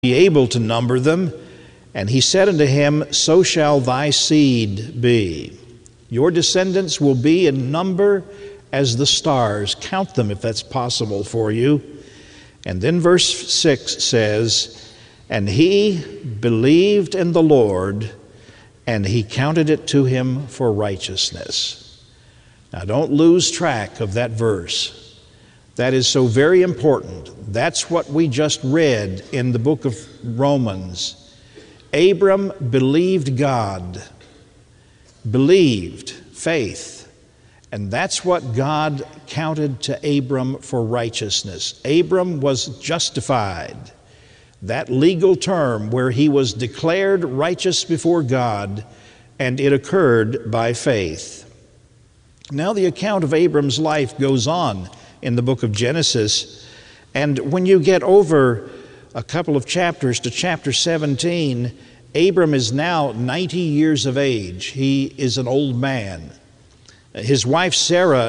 be able to number them. And he said unto him, So shall thy seed be. Your descendants will be in number as the stars. Count them if that's possible for you. And then verse 6 says, And he believed in the Lord, and he counted it to him for righteousness. Now don't lose track of that verse. That is so very important. That's what we just read in the book of Romans. Abram believed God. Believed, faith. And that's what God counted to Abram for righteousness. Abram was justified. That legal term where he was declared righteous before God, and it occurred by faith. Now the account of Abram's life goes on in the book of Genesis, and when you get over a couple of chapters to chapter 17, Abram is now 90 years of age. He is an old man. His wife Sarah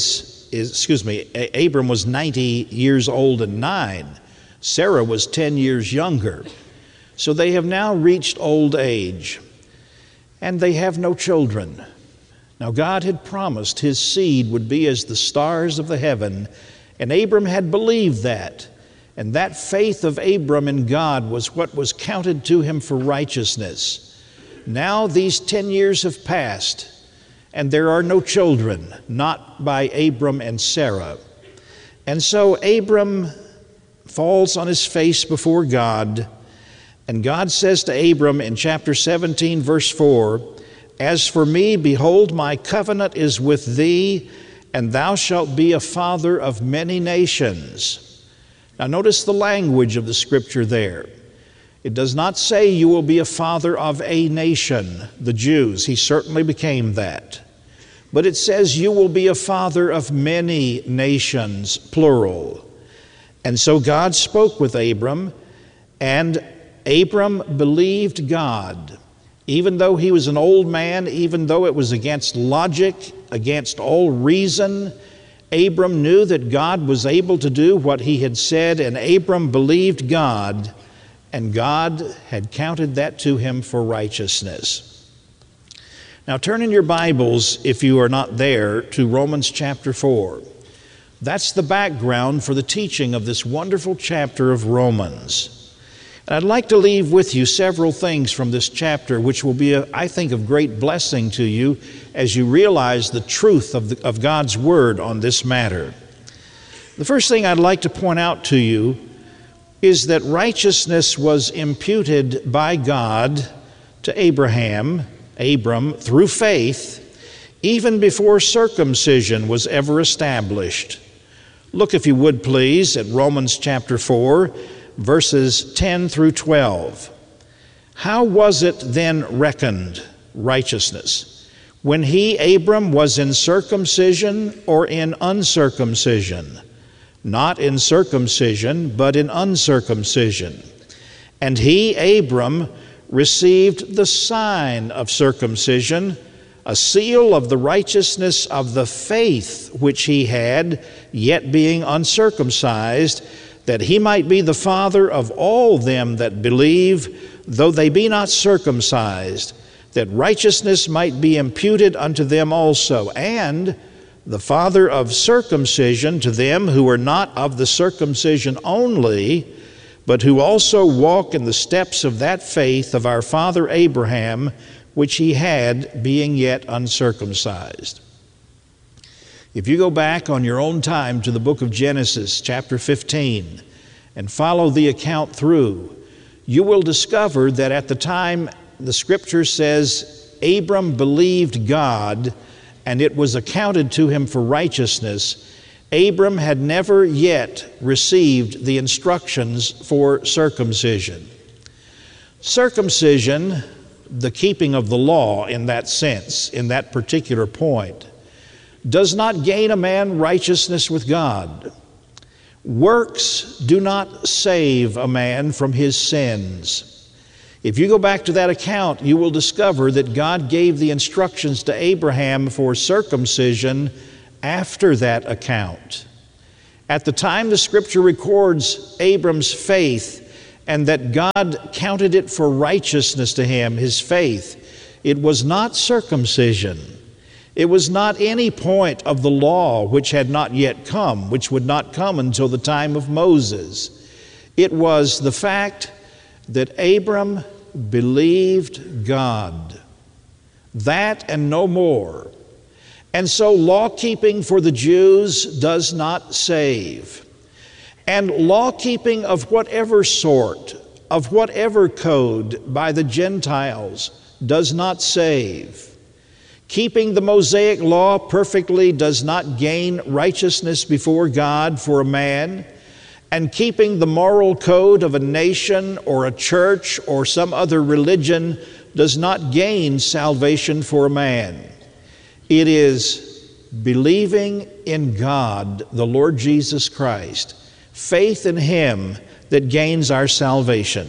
Abram was 90 years old and 9. Sarah was 10 years younger. So they have now reached old age, and they have no children. Now God had promised his seed would be as the stars of the heaven, and Abram had believed that. And that faith of Abram in God was what was counted to him for righteousness. Now these 10 years have passed, and there are no children, not by Abram and Sarah. And so Abram falls on his face before God, and God says to Abram in chapter 17, verse 4, As for me, behold, my covenant is with thee, and thou shalt be a father of many nations. Now notice the language of the scripture there. It does not say you will be a father of a nation, the Jews. He certainly became that. But it says you will be a father of many nations, plural. And so God spoke with Abram, and Abram believed God. Even though he was an old man, even though it was against logic, against all reason, Abram knew that God was able to do what he had said, and Abram believed God, and God had counted that to him for righteousness. Now turn in your Bibles, if you are not there, to Romans chapter 4. That's the background for the teaching of this wonderful chapter of Romans. And I'd like to leave with you several things from this chapter which will be, I think, of great blessing to you as you realize the truth of God's Word on this matter. The first thing I'd like to point out to you is that righteousness was imputed by God to Abram, through faith, even before circumcision was ever established. Look, if you would please, at Romans chapter 4, verses 10 through 12. How was it then reckoned, righteousness, when he, Abram, was in circumcision or in uncircumcision? Not in circumcision, but in uncircumcision. And he, Abram, received the sign of circumcision, a seal of the righteousness of the faith which he had, yet being uncircumcised, that he might be the father of all them that believe, though they be not circumcised, that righteousness might be imputed unto them also, and the father of circumcision to them who are not of the circumcision only, but who also walk in the steps of that faith of our father Abraham, which he had, being yet uncircumcised. If you go back on your own time to the book of Genesis, chapter 15, and follow the account through, you will discover that at the time the scripture says Abram believed God, and it was accounted to him for righteousness. Abram had never yet received the instructions for circumcision. Circumcision, the keeping of the law in that sense, in that particular point, does not gain a man righteousness with God. Works do not save a man from his sins. If you go back to that account, you will discover that God gave the instructions to Abraham for circumcision after that account. At the time the scripture records Abram's faith and that God counted it for righteousness to him, his faith. It was not circumcision. It was not any point of the law which had not yet come, which would not come until the time of Moses. It was the fact that Abram believed God. That and no more. And so law-keeping for the Jews does not save. And law-keeping of whatever sort, of whatever code by the Gentiles does not save. Keeping the Mosaic law perfectly does not gain righteousness before God for a man, and keeping the moral code of a nation or a church or some other religion does not gain salvation for a man. It is believing in God, the Lord Jesus Christ, faith in Him that gains our salvation.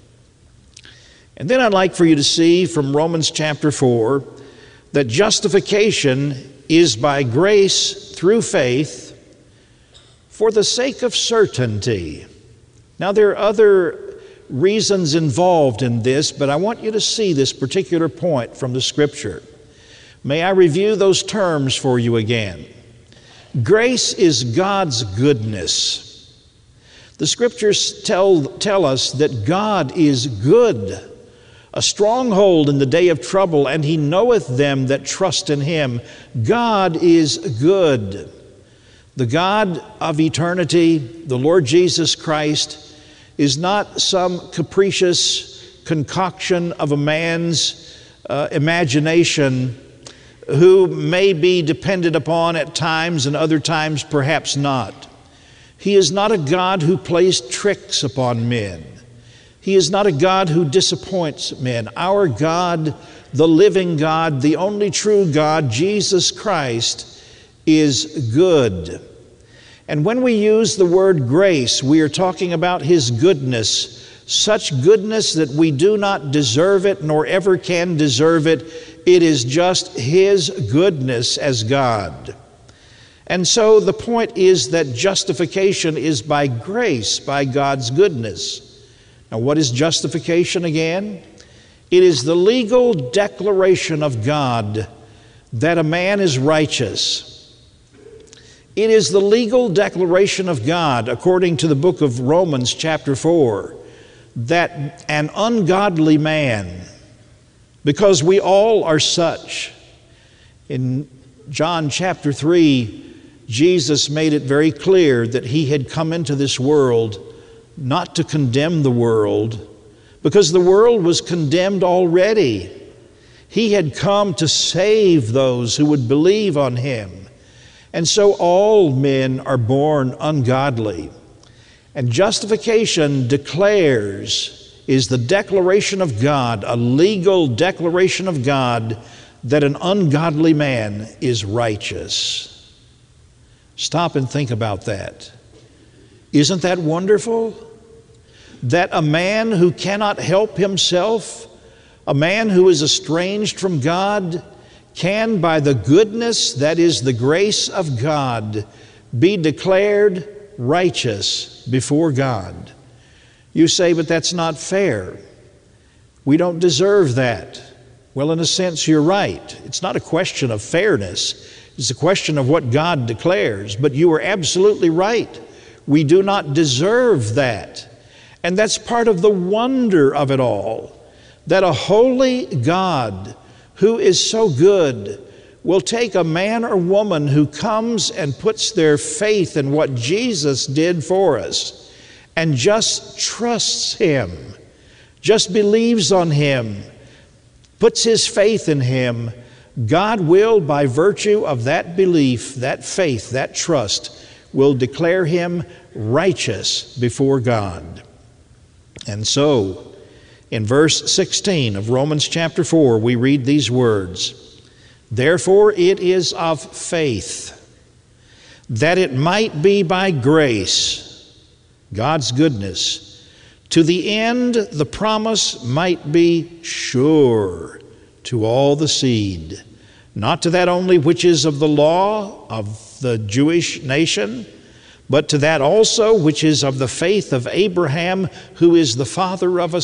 And then I'd like for you to see from Romans chapter 4 that justification is by grace through faith for the sake of certainty. Now, there are other reasons involved in this, but I want you to see this particular point from the Scripture. May I review those terms for you again? Grace is God's goodness. The Scriptures tell us that God is good, a stronghold in the day of trouble, and He knoweth them that trust in Him. God is good. The God of eternity, the Lord Jesus Christ, is not some capricious concoction of a man's imagination who may be depended upon at times and other times perhaps not. He is not a God who plays tricks upon men. He is not a God who disappoints men. Our God, the living God, the only true God, Jesus Christ, is good. And when we use the word grace, we are talking about His goodness, such goodness that we do not deserve it nor ever can deserve it. It is just His goodness as God. And so the point is that justification is by grace, by God's goodness. Now, what is justification again? It is the legal declaration of God that a man is righteous. It is the legal declaration of God, according to the book of Romans chapter 4, that an ungodly man, because we all are such. In John chapter 3, Jesus made it very clear that He had come into this world not to condemn the world, because the world was condemned already. He had come to save those who would believe on Him. And so all men are born ungodly. And justification is the declaration of God, a legal declaration of God that an ungodly man is righteous. Stop and think about that. Isn't that wonderful? That a man who cannot help himself, a man who is estranged from God, can, by the goodness that is the grace of God, be declared righteous before God. You say, but that's not fair. We don't deserve that. Well, in a sense, you're right. It's not a question of fairness. It's a question of what God declares. But you are absolutely right. We do not deserve that. And that's part of the wonder of it all, that a holy God who is so good will take a man or woman who comes and puts their faith in what Jesus did for us and just trusts Him, just believes on Him, puts his faith in Him. God will, by virtue of that belief, that faith, that trust, will declare him righteous before God. And so, in verse 16 of Romans chapter 4, we read these words, "Therefore it is of faith, that it might be by grace," God's goodness, "to the end the promise might be sure to all the seed, not to that only which is of the law of the Jewish nation, but to that also which is of the faith of Abraham, who is the father of us